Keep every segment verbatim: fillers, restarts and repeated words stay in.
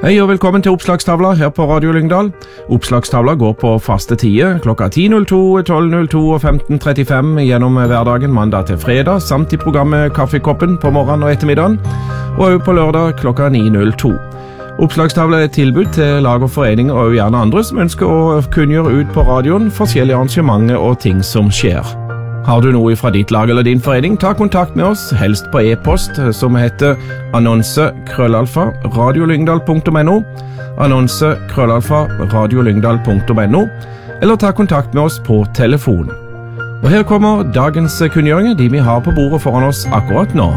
Hei og velkommen til Oppslagstavla her på Radio Lyngdal. Oppslagstavla går på faste tider klokka ti null to, tolv null to og femten trettifem gjennom hverdagen mandag til fredag, samt i programmet Kaffekoppen på morgenen og ettermiddagen, og også på lørdag klokka ni null to. Oppslagstavla er et tilbud til lag og foreninger og gjerne andre som ønsker å kunngjøre ut på radioen forskjellige arrangementer og ting som skjer. Har du noe fra ditt lag eller din forening, ta kontakt med oss, helst på e-post som heter annonse krøllalfa radiolyngdal punktum no, annonse krøllalfa radiolyngdal punktum no, eller ta kontakt med oss på telefon. Og her kommer dagens kunngjøringer, de vi har på bordet foran oss akkurat nå.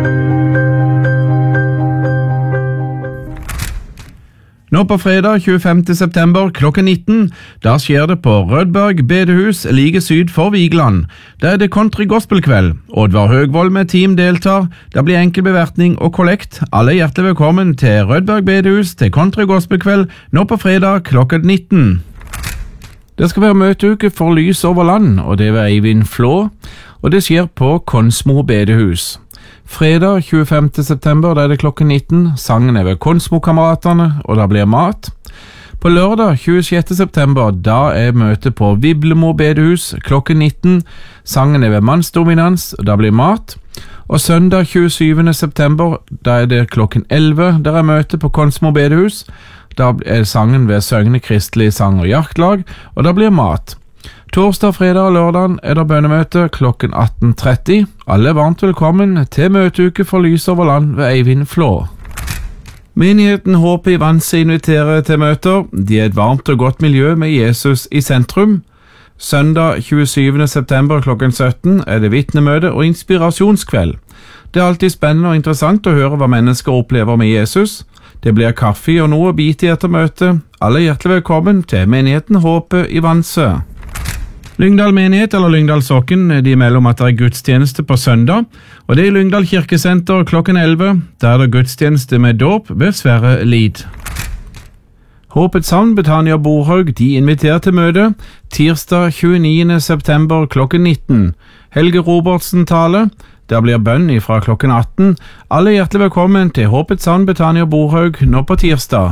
Nå på fredag tjuefemte september klokken nitten, da skjer det på Rødberg bedehus like syd for Vigeland. Der er det country gospelkveld. Oddvar Høgvold med team deltar. Det blir enkel bevertning og kollekt. Alle er hjertelig velkommen til Rødberg bedehus til country gospelkveld nå på fredag klokken nitten. Det skal være møteuke for lys over land, og det er Eivind Flå, og det skjer på Konsmo bedehus. Fredag tjuefemte september, da er det klokken nitten, sangen er ved Konsmo-kameraterne, og da blir mat. På lørdag tjuesjette september, da er møte på Viblemo bedehus klokken nitten, sangen er ved Mannsdominans, og da blir mat. Og søndag tjuesyvende september, da er det klokken elleve, der er møte på Konsmo bedehus, da er sangen ved Søgne Kristelig Sang og Jaktlag, og da blir mat. Torsdag, fredag og lørdag er det bønnemøte klokken atten tretti. Alle er varmt velkommen til møteuke for lys over land ved Eivind Flå. Menigheten Håpet i Vanse inviterer til møter. De er et varmt og godt miljø med Jesus i sentrum. Søndag tjuesyvende september klokken sytten er det vitnemøte og inspirasjonskveld. Det er alltid spennende og interessant å høre hva mennesker opplever med Jesus. Det blir kaffe og noe å bite i etter møtet. Alle er hjertelig velkommen til menigheten Håpet i Vanse. Lyngdal menighet eller Lyngdal Sokken, de melder om at det er gudstjeneste på søndag, og det er i Lyngdal kirkesenter klokken elleve, der er det gudstjeneste med dåp ved Sverre Lid. Håpets Havn, Betania Borhaug, de inviterer til møte tirsdag tjueniende september klokken nitten. Helge Robertsen taler, der blir bønn fra klokken atten. Alle er hjertelig velkommen til Håpets Havn, Betania Borhaug nå på tirsdag.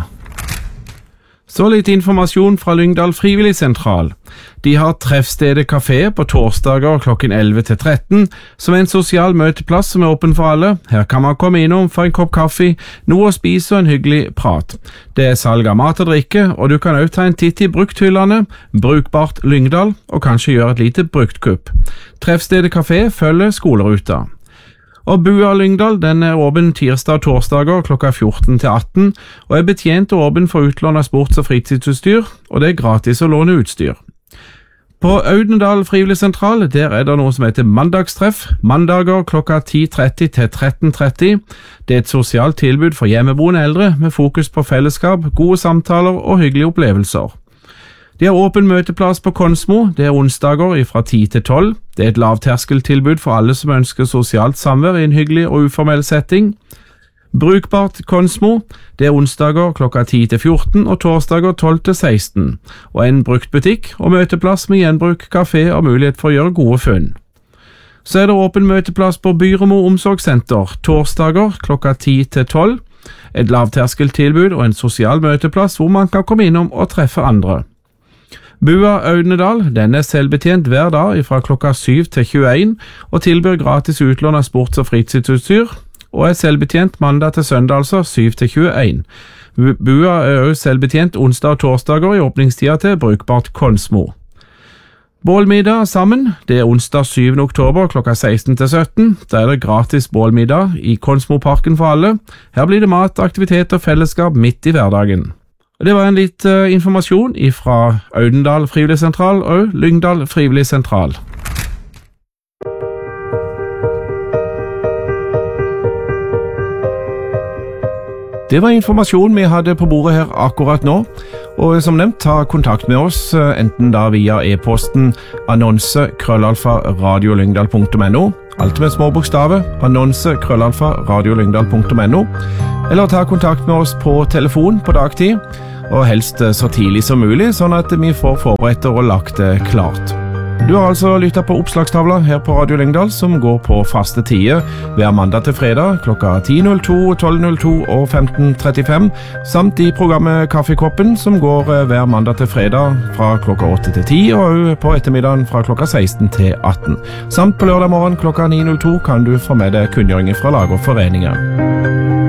Så litt informasjon fra Lyngdal Frivilligsentral. De har treffstedet kafé på torsdager klokken elleve til tretten, som er en sosial møteplass som er åpen for alle. Her kan man komme innom for en kopp kaffe, noe å spise og en hyggelig prat. Det er salg av mat og drikke, og du kan også ta en titt i brukthyllene, Brukbart Lyngdal, og kanskje gjøre et lite bruktkupp. Treffstedet kafé følger skoleruta. Og Bua Lyngdal, den er åpen tirsdag og torsdager klokka fjorten til atten, og er betjent og åpen for utlån av sports- og fritidsutstyr, og det er gratis å låne utstyr. På Audendal Frivilligsentral, der er det noe som heter mandagstreff, mandager klokka ti tretti til tretten tretti. Det er et sosialt tilbud for hjemmeboende eldre, med fokus på fellesskap, gode samtaler og hyggelige opplevelser. De har åpen møteplass på Konsmo, det er onsdager fra ti til tolv. Det er et lavterskeltilbud for alle som ønsker sosialt samvær i en hyggelig og uformell setting. Brukbart Konsmo, det er onsdager klokka ti til fjorten og torsdager tolv til seksten. Og en bruktbutikk og møteplass med gjenbruk, kafé og mulighet for å gjøre gode funn. Så er det åpen møteplass på Byremo omsorgssenter, torsdager klokka ti til tolv. Et lavterskeltilbud og en sosial møteplass hvor man kan komme innom og treffe andre. Bua Audnedal, den er selvbetjent hver dag fra klokka syv til tjueen og tilbyr gratis utlån av sports- og fritidsutstyr, og er selvbetjent mandag til søndag, altså syv til tjueen. Bua er også selvbetjent onsdag og torsdager i åpningstida til Brukbart Konsmo. Bålmiddag sammen, det er onsdag syvende oktober klokka seksten til sytten. Da er det gratis bålmiddag i Konsmoparken for alle. Her blir det mat, aktivitet og fellesskap midt i hverdagen. Det var en litt uh, informasjon fra Audendal Frivilligsentral og Lyngdal Frivilligsentral. Det var informasjon vi hadde på bordet her akkurat nå, og som nevnt, ta kontakt med oss, enten da via e-posten annonse krøllalfa radiolyngdal punktum no, alt med små bokstaver, annonse krøllalfa radiolyngdal punktum no, eller ta kontakt med oss på telefon på dagtid, og helst så tidlig som mulig, sånn at vi får forberedt og lagt det klart. Du har altså lyttet på Oppslagstavla her på Radio Lyngdal, som går på faste tider hver mandag til fredag klokka ti null to, tolv null to og femten trettifem, samt i programmet Kaffekoppen, som går hver mandag til fredag fra klokka åtte til ti, og også på ettermiddagen fra klokka seksten til atten. Samt på lørdag morgen klokka ni null to kan du få med deg kunngjøringer fra lag og foreninger.